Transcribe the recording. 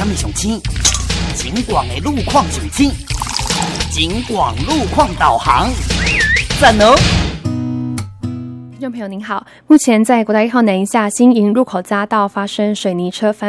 么上青？景广的路况上青，景广路况导航，赞哦！ 听众朋友您好，目前在国道1号南下新营入口匝道发生水泥车翻